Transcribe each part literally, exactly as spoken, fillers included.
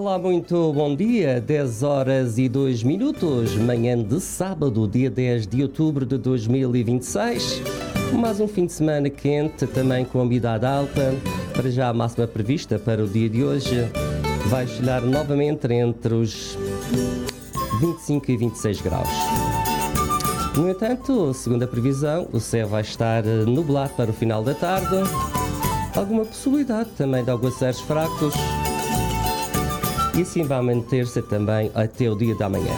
Olá, muito bom dia, dez horas e dois minutos, manhã de sábado, dia dez de outubro de dois mil e vinte e seis. Mais um fim de semana quente, também com umidade alta. Para já a máxima prevista para o dia de hoje vai oscilar novamente entre os vinte e cinco e vinte e seis graus. No entanto, segundo a previsão, o céu vai estar nublado para o final da tarde. Alguma possibilidade também de aguaceiros fracos. E assim vai manter-se também até o dia da manhã.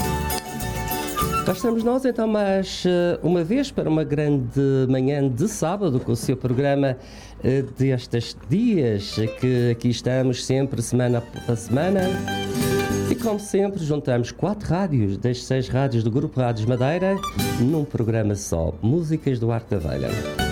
Cá estamos nós então mais uma vez para uma grande manhã de sábado com o seu programa destes dias que aqui estamos sempre semana a semana. E como sempre juntamos quatro rádios das seis rádios do Grupo Rádios Madeira num programa só, Músicas do Arco da Velha.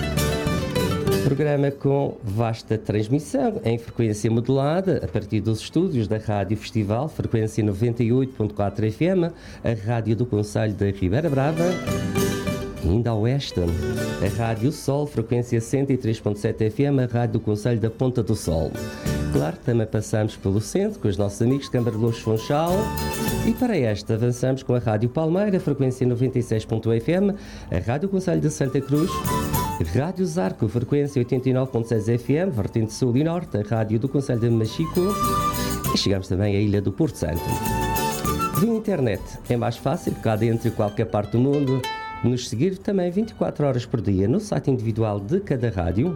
Programa com vasta transmissão em frequência modulada a partir dos estúdios da Rádio Festival, frequência noventa e oito ponto quatro F M, a Rádio do Concelho da Ribeira Brava, e ainda a oeste, a Rádio Sol, frequência cento e três ponto sete F M, a Rádio do Concelho da Ponta do Sol. Claro, também passamos pelo centro com os nossos amigos de Câmara de Louros Funchal. E para esta avançamos com a Rádio Palmeira, frequência noventa e seis ponto um F M, a Rádio Concelho de Santa Cruz, Rádio Zarco, frequência oitenta e nove ponto seis F M, vertente sul e norte, a Rádio do Concelho de Machico, e chegamos também à Ilha do Porto Santo. Via internet é mais fácil, cá dentro e qualquer parte do mundo, nos seguir também vinte e quatro horas por dia no site individual de cada rádio.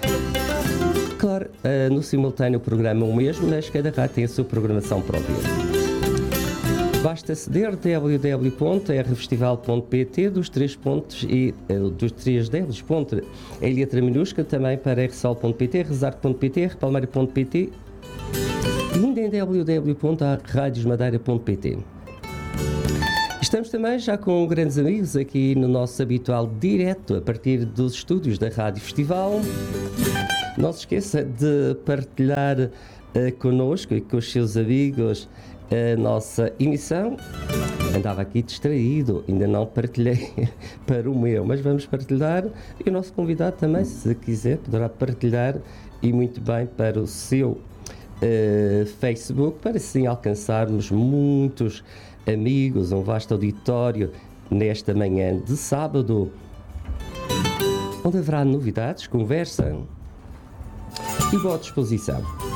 Claro, no simultâneo o programa é o mesmo, mas cada rádio tem a sua programação própria. Basta aceder a w w w ponto r festival ponto p t dos três pontos e uh, dos três Ws, ponto, em letra minúscula, também para r sol ponto p t, resarco ponto p t, r palmeira ponto p t e ainda em w w w ponto radios madeira ponto p t. Estamos também já com grandes amigos aqui no nosso habitual direto a partir dos estúdios da Rádio Festival. Não se esqueça de partilhar uh, connosco e com os seus amigos a nossa emissão. Andava aqui distraído, ainda não partilhei para o meu, mas vamos partilhar, e o nosso convidado também, se quiser, poderá partilhar, e muito bem, para o seu uh, Facebook, para assim alcançarmos muitos amigos, um vasto auditório nesta manhã de sábado, onde haverá novidades, conversa e boa disposição.